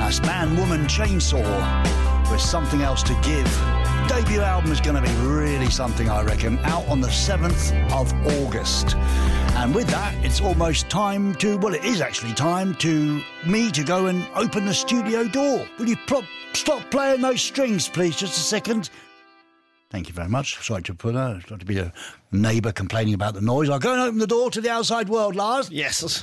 That's Man, Woman, Chainsaw with Something Else to Give. Debut album is going to be really something, I reckon, out on the 7th of August. And with that, it's almost time to, well, it is actually time to me to go and open the studio door. Will you stop playing those strings, please, just a second? Thank you very much. Sorry to put got to be a neighbour complaining about the noise. I'll go and open the door to the outside world, Lars. Yes.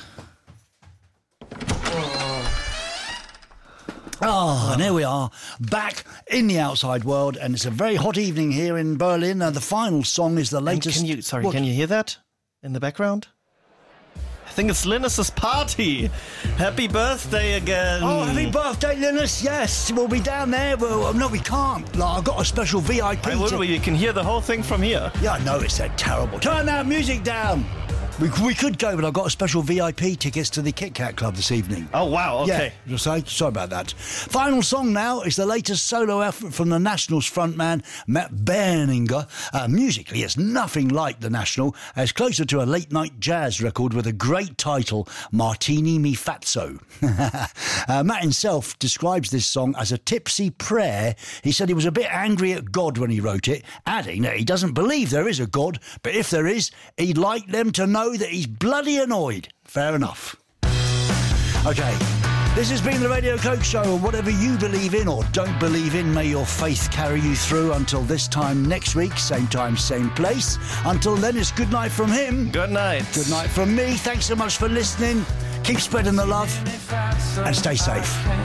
And here we are, back in the outside world, and it's a very hot evening here in Berlin. The final song is the latest... Can you hear that in the background? I think it's Linus's party. Happy birthday again. Oh, happy birthday, Linus. Yes, we'll be down there. Well, no, we can't. Like, I've got a special VIP. You can hear the whole thing from here. Yeah, I know, it's terrible. Turn that music down. We could go, but I've got a special VIP tickets to the Kit Kat Club this evening. Oh, wow, okay. Yeah, sorry about that. Final song now is the latest solo effort from the National's frontman, Matt Berninger. Musically, it's nothing like the National. It's closer to a late-night jazz record with a great title, Martini Mi Fatso. Matt himself describes this song as a tipsy prayer. He said he was a bit angry at God when he wrote it, adding that he doesn't believe there is a God, but if there is, he'd like them to know that he's bloody annoyed. Fair enough. Okay, this has been the Radio Coke Show, and whatever you believe in or don't believe in, may your faith carry you through until this time next week, same time, same place. Until then, it's good night from him. Good night. Good night from me. Thanks so much for listening. Keep spreading the love and stay safe.